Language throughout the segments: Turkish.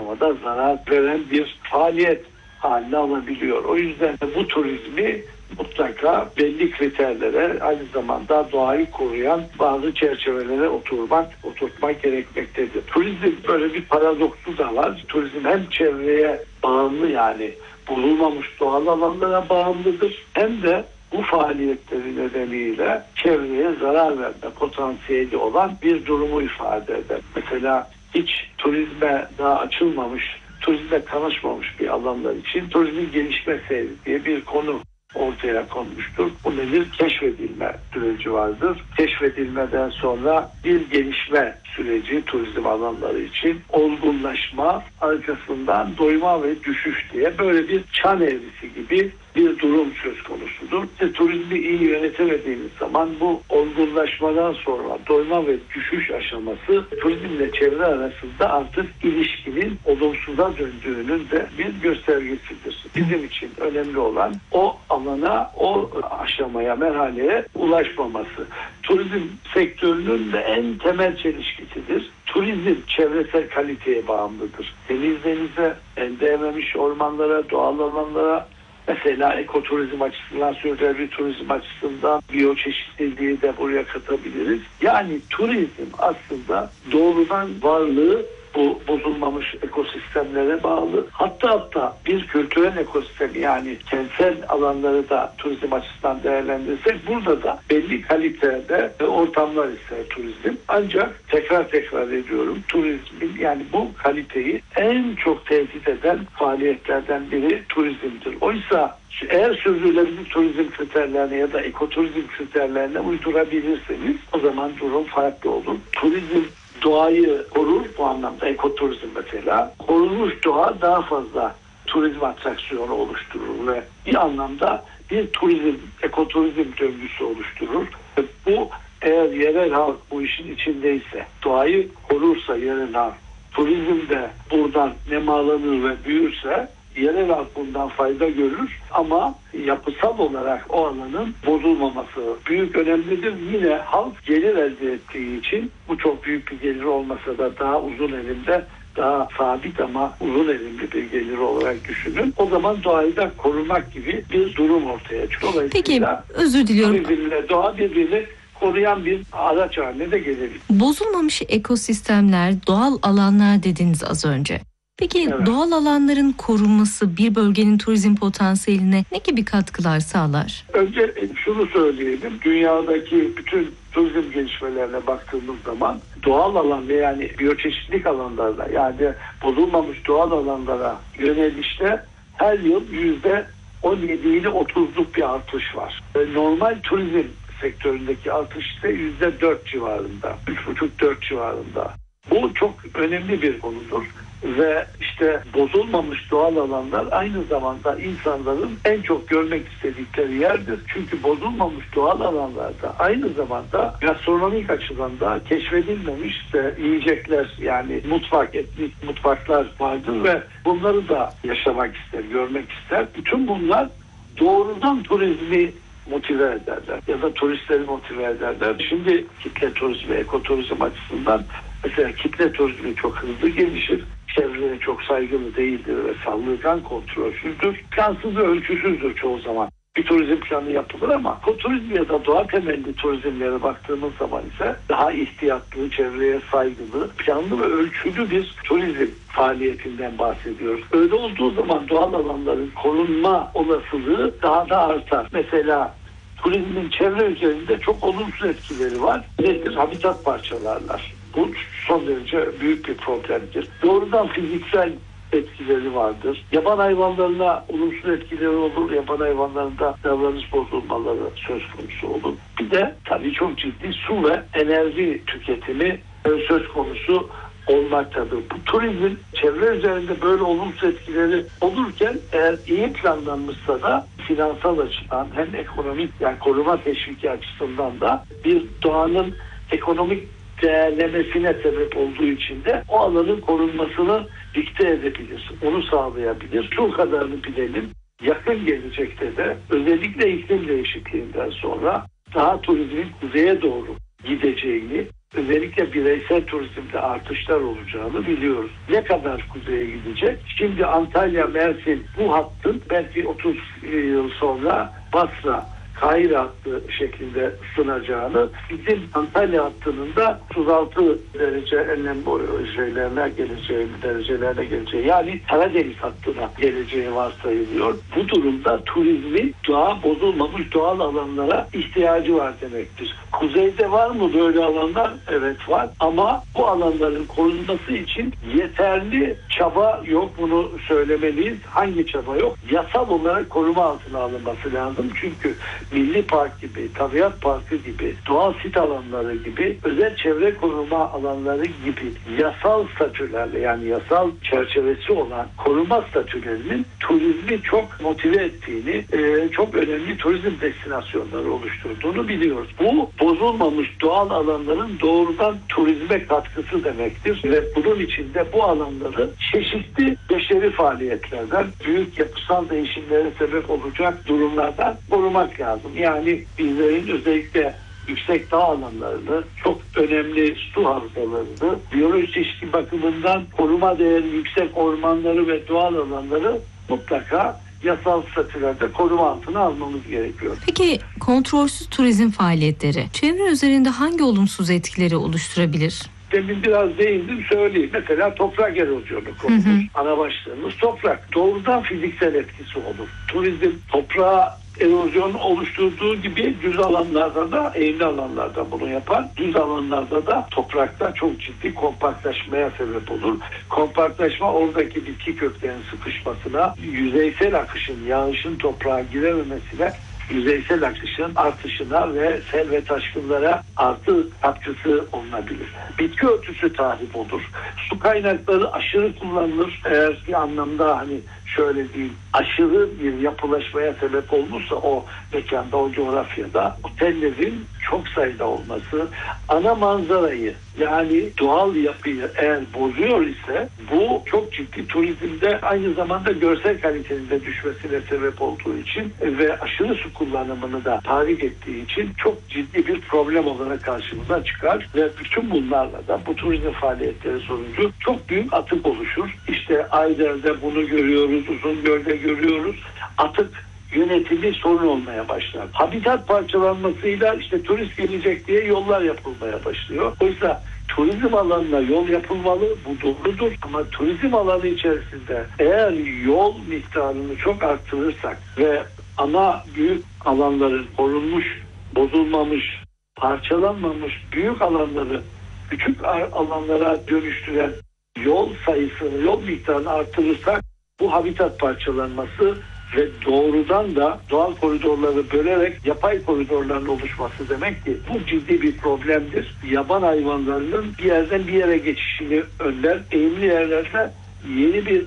aşamada zarar veren bir faaliyet haline alabiliyor. O yüzden de bu turizmi mutlaka belli kriterlere, aynı zamanda doğayı koruyan bazı çerçevelere oturtmak gerekmektedir. Turizm böyle bir paradoksu da var. Turizm hem çevreye bağımlı, yani bulunmamış doğal alanlara bağımlıdır, hem de bu faaliyetleri nedeniyle çevreye zarar verme potansiyeli olan bir durumu ifade eder. Mesela hiç turizme daha açılmamış, turizme tanışmamış bir alanlar için turizmin gelişme seyri diye bir konu ortaya konmuştur. Bu nedir? Keşfedilme süreci vardır. Keşfedilmeden sonra bir gelişme süreci turizm alanları için, olgunlaşma, arkasından doyma ve düşüş diye böyle bir çan eğrisi gibi bir durum söz konusudur. Turizmi iyi yönetemediğimiz zaman bu olgunlaşmadan sonra doyma ve düşüş aşaması turizmle çevre arasında artık ilişkinin olumsuza döndüğünün de bir göstergesidir. Bizim için önemli olan o alana, o aşamaya, merhaleye ulaşmaması. Turizm sektörünün de en temel çelişkisidir. Turizm çevresel kaliteye bağımlıdır. Denize, elde edememiş ormanlara, doğal alanlara, mesela ekoturizm açısından, sürdürülebilir turizm açısından biyoçeşitliliği de buraya katabiliriz. Yani turizm aslında doğrudan varlığı bu bozulmamış ekosistemlere bağlı. Hatta bir kültürel ekosistem, yani kentsel alanları da turizm açısından değerlendirirsek burada da belli kalitede ortamlar ister turizm. Ancak tekrar ediyorum, turizmin, yani bu kaliteyi en çok tehdit eden faaliyetlerden biri turizmdir. Oysa eğer sürdürülebilir turizm kriterlerine ya da ekoturizm kriterlerine uydurabilirseniz o zaman durum farklı olur. Turizm doğayı korur, bu anlamda ekoturizm mesela. Korunmuş doğa daha fazla turizm atraksiyonu oluşturur ve bir anlamda bir turizm, ekoturizm döngüsü oluşturur. Bu eğer yerel halk bu işin içindeyse, doğayı korursa yerel halk, turizm de buradan nemalanır ve büyürse yerel halk bundan fayda görür, ama yapısal olarak o alanın bozulmaması büyük önemlidir. Yine halk gelir elde ettiği için, bu çok büyük bir gelir olmasa da daha uzun elimde, daha sabit ama uzun elimli bir gelir olarak düşünün. O zaman doğayı da korumak gibi bir durum ortaya çıkıyor. Peki, özür diliyorum. Birbirine, doğa birbirini koruyan bir araç haline de gelebilir. Bozulmamış ekosistemler, doğal alanlar dediniz az önce. Peki evet, doğal alanların korunması bir bölgenin turizm potansiyeline ne gibi katkılar sağlar? Önce şunu söyleyelim. Dünyadaki bütün turizm gelişmelerine baktığımız zaman doğal alan ve yani biyoçeşitlilik alanlarına, yani bozulmamış doğal alanlara yönelişte her yıl %17 ile 30'luk bir artış var. Normal turizm sektöründeki artış ise %4 civarında, 3,5-4 civarında. Bu çok önemli bir konudur. Ve işte bozulmamış doğal alanlar aynı zamanda insanların en çok görmek istedikleri yerdir. Çünkü bozulmamış doğal alanlarda aynı zamanda gastronomik açıdan da keşfedilmemiş de yiyecekler, yani etnik mutfaklar vardır ve bunları da yaşamak ister, görmek ister. Bütün bunlar doğrudan turizmi motive ederler ya da turistleri motive ederler. Şimdi kitle turizmi, ekoturizm açısından mesela kitle turizmi çok hızlı gelişir. Çevreye çok saygılı değildir ve sağlıktan kontrolsüzdür. Plansız ve ölçüsüzdür çoğu zaman. Bir turizm planı yapılır ama ekoturizm ya da doğa temelli turizmlere baktığımız zaman ise daha ihtiyatlı, çevreye saygılı, planlı ve ölçülü bir turizm faaliyetinden bahsediyoruz. Öyle olduğu zaman doğal alanların korunma olasılığı daha da artar. Mesela turizmin çevre üzerinde çok olumsuz etkileri var. Nedir? Habitat parçalarlar. Bu son derece büyük bir problemdir. Doğrudan fiziksel etkileri vardır. Yaban hayvanlarına olumsuz etkileri olur. Yaban hayvanlarında davranış bozulmaları söz konusu olur. Bir de tabii çok ciddi su ve enerji tüketimi söz konusu olmaktadır. Bu turizm çevre üzerinde böyle olumsuz etkileri olurken eğer iyi planlanmışsa da finansal açıdan hem ekonomik, yani koruma teşviki açısından da bir doğanın ekonomik değerlemesine sebep olduğu için de o alanın korunmasını dikte edebilir. Onu sağlayabilir. Şu kadarını bilelim. Yakın gelecekte de özellikle iklim değişikliğinden sonra daha turizmin kuzeye doğru gideceğini, özellikle bireysel turizmde artışlar olacağını biliyoruz. Ne kadar kuzeye gidecek? Şimdi Antalya, Mersin bu hattın belki 30 yıl sonra Basra, Kahire hattı şeklinde ısınacağını, bizim Antalya hattının da 36 derece enlem derecelerine geleceği, yani Karadeniz hattına geleceği varsayılıyor. Bu durumda turizmin bozulmamış doğal alanlara ihtiyacı var demektir. Kuzeyde var mı böyle alanlar? Evet var. Ama bu alanların korunması için yeterli çaba yok. Bunu söylemeliyiz. Hangi çaba yok? Yasal olarak koruma altına alınması lazım. Çünkü Milli Park gibi, Tabiat Parkı gibi, doğal sit alanları gibi, özel çevre koruma alanları gibi yasal statülerle, yani yasal çerçevesi olan koruma statülerinin turizmi çok motive ettiğini, çok önemli turizm destinasyonları oluşturduğunu biliyoruz. Bu bozulmamış doğal alanların doğrudan turizme katkısı demektir ve bunun içinde bu alanları çeşitli beşeri faaliyetlerden, büyük yapısal değişimlere sebep olacak durumlardan korumak lazım. Yani bizlerin özellikle yüksek dağ alanlarını, çok önemli su havzalarını, biyolojik çeşitlilik bakımından koruma değeri yüksek ormanları ve doğal alanları mutlaka yasal statülerde koruma altına almamız gerekiyor. Peki kontrolsüz turizm faaliyetleri çevre üzerinde hangi olumsuz etkileri oluşturabilir? Demin biraz değindim, söyleyeyim. Mesela toprak erozyonu konumuz. Ana başlığımız toprak. Doğrudan fiziksel etkisi olur. Turizm toprağa erozyon oluşturduğu gibi düz alanlarda da, eğimli alanlarda bunu yapar. Düz alanlarda da toprakta çok ciddi kompaktlaşmaya sebep olur. Kompaktlaşma oradaki bitki köklerinin sıkışmasına, yüzeysel akışın, yağışın toprağa girememesine, yüzeysel akışın artışına ve sel ve taşkınlara artı katkısı olunabilir. Bitki örtüsü tahrip olur. Su kaynakları aşırı kullanılır. Eğer bir anlamda hani şöyle diyeyim, aşırı bir yapılaşmaya sebep olmuşsa o mekanda, o coğrafyada otellerin çok sayıda olması, ana manzarayı, yani doğal yapıyı eğer bozuyor ise bu çok ciddi turizmde aynı zamanda görsel kalitenin de düşmesine sebep olduğu için ve aşırı su kullanımını da tahrik ettiği için çok ciddi bir problem olarak karşımıza çıkar ve bütün bunlarla da bu turizm faaliyetleri sonucu çok büyük atık oluşur. İşte Ayder'de bunu görüyoruz, Uzungöl'de görüyoruz. Atık yönetimi sorun olmaya başlar. Habitat parçalanmasıyla işte turist gelecek diye yollar yapılmaya başlıyor. Oysa turizm alanına yol yapılmalı, bu doğrudur. Ama turizm alanı içerisinde eğer yol miktarını çok arttırırsak ve ana büyük alanların korunmuş, bozulmamış, parçalanmamış büyük alanları küçük alanlara dönüştüren yol sayısını, yol miktarını artırırsak bu habitat parçalanması ve doğrudan da doğal koridorları bölerek yapay koridorların oluşması demek ki bu ciddi bir problemdir. Yaban hayvanlarının bir yerden bir yere geçişini önler. Eğimli yerlerde yeni bir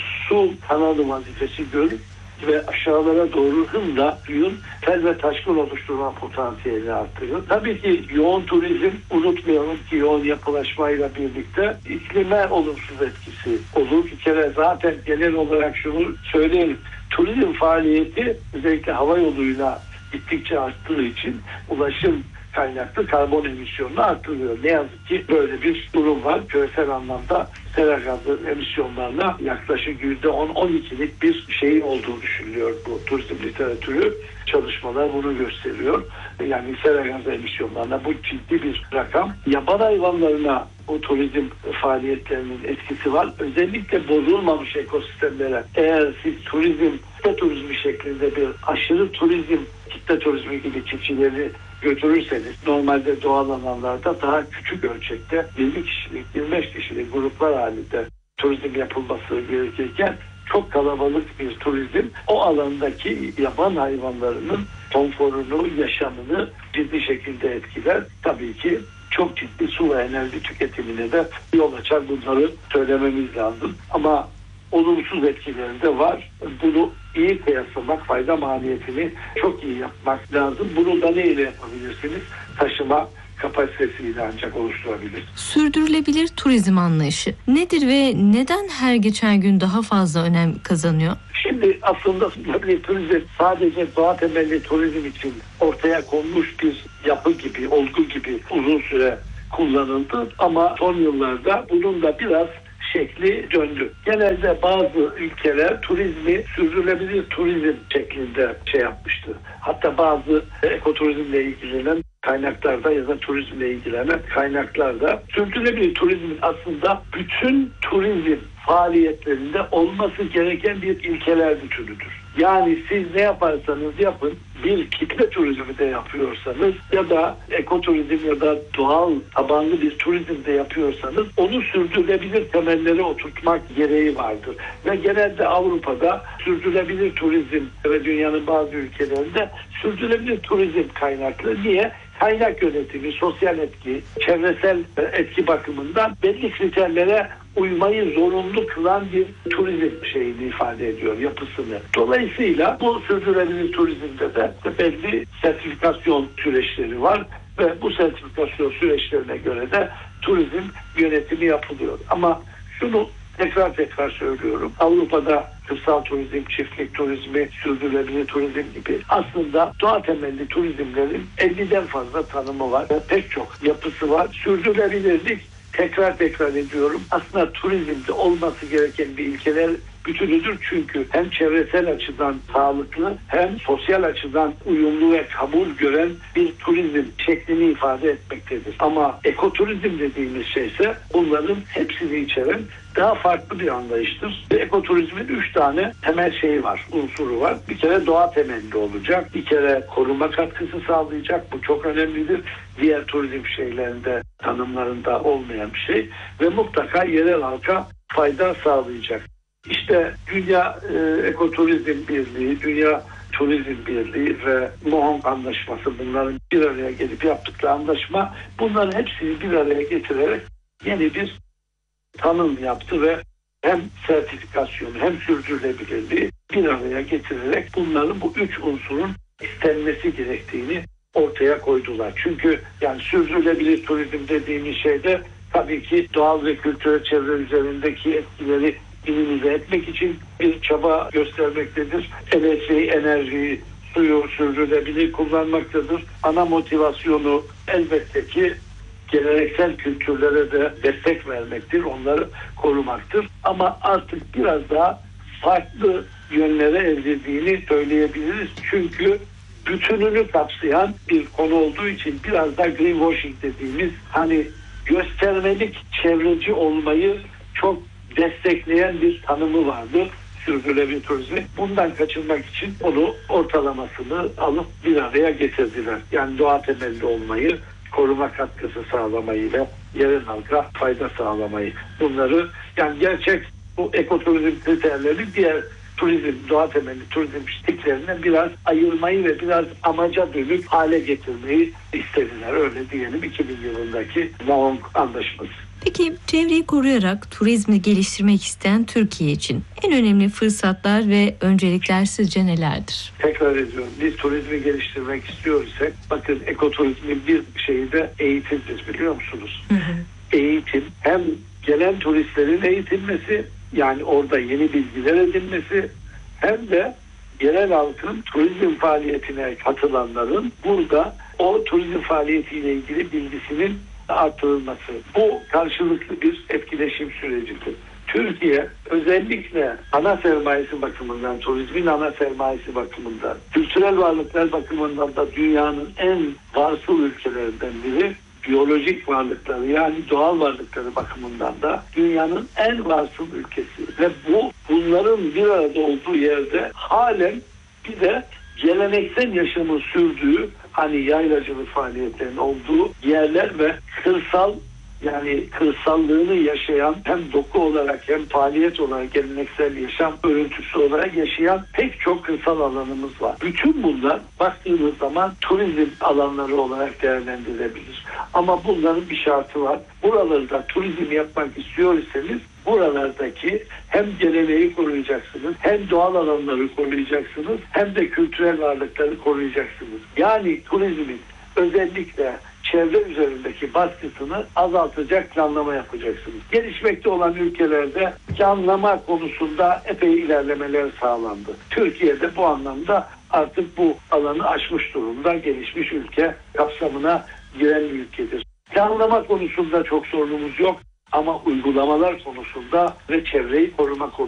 su kanalı vazifesi görür ve aşağılara doğru hızla suyun sel ve taşkın oluşturma potansiyelini artırır. Tabii ki yoğun turizm, unutmayalım ki yoğun yapılaşmayla birlikte iklime olumsuz etkisi olur. Bir kere zaten genel olarak şunu söyleyelim. Turizm faaliyeti özellikle hava yoluyla gittikçe arttığı için ulaşım kaynaklı karbon emisyonunu arttırıyor. Ne yazık ki böyle bir durum var. Küresel anlamda sera gazı emisyonlarına yaklaşık %10-12'lik bir şey olduğu düşünülüyor. Bu turizm literatürü, çalışmalar bunu gösteriyor. Yani sera gazı emisyonlarına bu ciddi bir rakam. Yaban hayvanlarına bu turizm faaliyetlerinin etkisi var. Özellikle bozulmamış ekosistemlere eğer siz kitle turizmi şeklinde bir aşırı turizm, kitle turizmi gibi çiftçileri götürürseniz normalde doğal alanlarda daha küçük ölçekte 20 kişilik, 25 kişilik gruplar halinde turizm yapılması gerekirken çok kalabalık bir turizm o alandaki yaban hayvanlarının konforunu, yaşamını ciddi şekilde etkiler. Tabii ki çok ciddi su ve enerji tüketimine de yol açar. Bunları söylememiz lazım. Ama olumsuz etkileri de var. Bunu iyi kıyaslamak, fayda maliyetini çok iyi yapmak lazım. Bunu da neyle yapabilirsiniz? Taşıma kapasitesiyle ancak oluşturabilir. Sürdürülebilir turizm anlayışı nedir ve neden her geçen gün daha fazla önem kazanıyor? Şimdi aslında sürdürülebilir turizm sadece doğa temelli turizm için ortaya konmuş bir yapı gibi, olgu gibi uzun süre kullanıldı ama son yıllarda bunun da biraz şekli döndü. Genelde bazı ülkeler turizmi sürdürülebilir turizm şeklinde yapmıştı. Hatta bazı ekoturizmle ilgilenen kaynaklarda ya da turizmle ilgilenen kaynaklarda sürdürülebilir turizmin aslında bütün turizm faaliyetlerinde olması gereken bir ilkeler bütünüdür. Yani siz ne yaparsanız yapın, bir kitle turizmi de yapıyorsanız ya da ekoturizm ya da doğal tabanlı bir turizm de yapıyorsanız onu sürdürülebilir temellere oturtmak gereği vardır. Ve genelde Avrupa'da sürdürülebilir turizm ve dünyanın bazı ülkelerinde sürdürülebilir turizm kaynaklı. Niye? Kaynak yönetimi, sosyal etki, çevresel etki bakımından belli kriterlere uymayı zorunlu kılan bir turizm şeyini ifade ediyor, yapısını. Dolayısıyla bu sürdürülebilir turizmde de belli sertifikasyon süreçleri var ve bu sertifikasyon süreçlerine göre de turizm yönetimi yapılıyor. Ama şunu tekrar söylüyorum. Avrupa'da kırsal turizm, çiftlik turizmi, sürdürülebilir turizm gibi aslında doğa temelli turizmlerin 50'den fazla tanımı var. Pek çok yapısı var. Sürdürülebilirlik, tekrar ediyorum, aslında turizmde olması gereken bir ilkeler bütünüdür. Çünkü hem çevresel açıdan sağlıklı hem sosyal açıdan uyumlu ve kabul gören bir turizm şeklini ifade etmektedir. Ama ekoturizm dediğimiz şey ise bunların hepsini içeren daha farklı bir anlayıştır. Ekoturizmin 3 tane temel şeyi var, unsuru var. Bir kere doğa temelli olacak. Bir kere koruma katkısı sağlayacak. Bu çok önemlidir. Diğer turizm şeylerinde, tanımlarında olmayan bir şey. Ve mutlaka yerel halka fayda sağlayacak. İşte Dünya Ekoturizm Birliği, Dünya Turizm Birliği ve MOHONG Anlaşması, bunların bir araya gelip yaptıkları anlaşma, bunların hepsini bir araya getirerek yeni bir tanım yaptı ve hem sertifikasyonu hem sürdürülebilirliği bir araya getirerek bunların bu 3 unsurun istenmesi gerektiğini ortaya koydular. Çünkü yani sürdürülebilir turizm dediğimiz şeyde tabii ki doğal ve kültürel çevre üzerindeki etkileri minimize etmek için bir çaba göstermektedir. Elektriği, enerjiyi, suyu sürdürülebilir kullanmaktadır. Ana motivasyonu elbette ki geleneksel kültürlere de destek vermektir, onları korumaktır. Ama artık biraz daha farklı yönlere evrildiğini söyleyebiliriz. Çünkü bütününü kapsayan bir konu olduğu için biraz da greenwashing dediğimiz, hani göstermelik çevreci olmayı çok destekleyen bir tanımı vardı sürdürülebilir turizmi. Bundan kaçınmak için onu ortalamasını alıp bir araya getirdiler. Yani doğa temelli olmayı, koruma katkısı sağlamayı ve yerel halka fayda sağlamayı. Bunları yani gerçek bu ekoturizm kriterlerini diğer turizm, doğa temelli turizm tiplerinden biraz ayırmayı ve biraz amaca dönük hale getirmeyi istediler. Öyle diyelim 2000 yılındaki MOHONG Anlaşması. Peki çevreyi koruyarak turizmi geliştirmek isteyen Türkiye için en önemli fırsatlar ve öncelikler sizce nelerdir? Tekrar ediyorum. Biz turizmi geliştirmek istiyorsak, bakın ekoturizmin bir şeyi de eğitimdir, biliyor musunuz? Eğitim, hem gelen turistlerin eğitilmesi, yani orada yeni bilgiler edinmesi, hem de yerel halkın turizm faaliyetine katılanların burada o turizm faaliyetiyle ilgili bilgisinin artırılması. Bu karşılıklı bir etkileşim sürecidir. Türkiye özellikle ana sermayesi bakımından, turizmin ana sermayesi bakımından, kültürel varlıklar bakımından da dünyanın en varsıl ülkelerinden biri. Biyolojik varlıkları, yani doğal varlıkları bakımından da dünyanın en varsıl ülkesi. Ve bunların bir arada olduğu yerde halen bir de geleneksel yaşamın sürdüğü, hani yaylacılık faaliyetlerinin olduğu yerler ve kırsal, yani kırsallığını yaşayan, hem doku olarak hem faaliyet olarak geleneksel yaşam örüntüsü olarak yaşayan pek çok kırsal alanımız var. Bütün bunlar baktığınız zaman turizm alanları olarak değerlendirilebilir. Ama bunların bir şartı var. Buralarda turizm yapmak istiyorsanız buralardaki hem geleneği koruyacaksınız, hem doğal alanları koruyacaksınız, hem de kültürel varlıkları koruyacaksınız. Yani turizmin özellikle çevre üzerindeki baskısını azaltacak planlama yapacaksınız. Gelişmekte olan ülkelerde planlama konusunda epey ilerlemeler sağlandı. Türkiye'de bu anlamda artık bu alanı aşmış durumda, gelişmiş ülke kapsamına giren bir ülkedir. Planlama konusunda çok sorunumuz yok ama uygulamalar konusunda ve çevreyi koruma konusunda